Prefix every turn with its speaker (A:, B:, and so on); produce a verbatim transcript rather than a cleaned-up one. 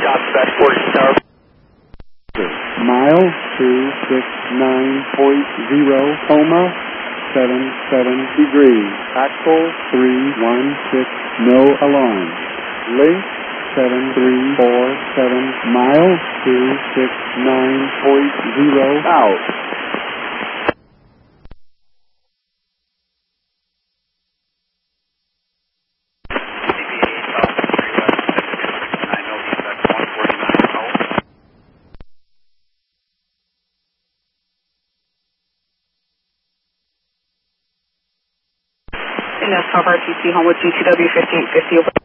A: Copy that, forty Tower.
B: Mile two six nine point zero, Coma, seven seven degrees. Axle three one six, no alarm. Link seven three four seven, mile two six nine point zero, out.
A: And that's Top R T C, home with G T W fifty-eight fifty.